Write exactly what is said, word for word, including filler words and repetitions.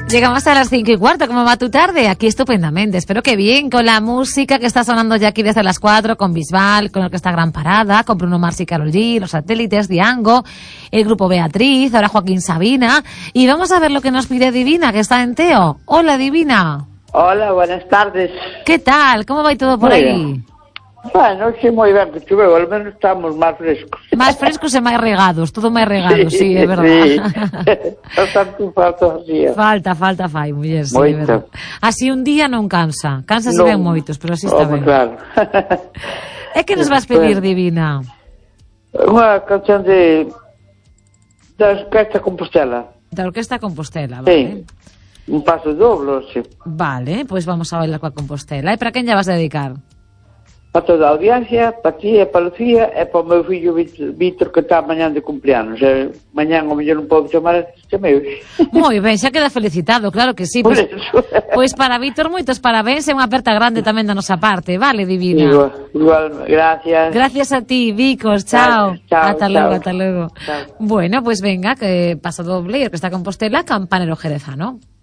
Llegamos a las cinco y cuarto. ¿Cómo va tu tarde? Aquí estupendamente. Espero que bien, con la música que está sonando ya aquí desde las cuatro, con Bisbal, con Orquesta Gran Parada, con Bruno Mars y Karol G, Los Satélites, Diango, el grupo Beatriz, ahora Joaquín Sabina. Y vamos a ver lo que nos pide Divina, que está en Teo. Hola, Divina. Hola, buenas tardes. ¿Qué tal? ¿Cómo va todo por Muy ahí? bien. Bueno, sí, moi ben, que choveu, al menos estamos máis frescos. Máis frescos e máis regados, todo máis regado, sí, sí, é verdad. Sí. Bastante falta así. Falta, falta fai, muller, sí, é Moito. verdad. Así un día non cansa, cansa se Non. ben moitos, pero así está Oh, ben. claro. É que nos vas pedir, Divina? Unha canción de da Orquesta Compostela. Da Orquesta Compostela, Sí. vale. Un paso doble, sí. Vale, pois pues vamos a bailar coa Compostela. E para quen lla vas a dedicar? Para toda a audiencia, para ti e para Lucía e para o meu fillo Víctor, que está mañán de cumpleanos. E mañán o mellor non podo chamar, chamei. Moi ben, xa queda felicitado, claro que sí. Por Pois, eso. pois para Víctor, moitos parabéns e unha aperta grande tamén da nosa parte, vale, Divina? Igual, igual, gracias. Gracias a ti, Vicos, chao. Gracias, chao, Ata chao. logo, ata logo. Chao. Bueno, pues venga, que pasa doble, Orquesta Compostela, Campanero Jerezano.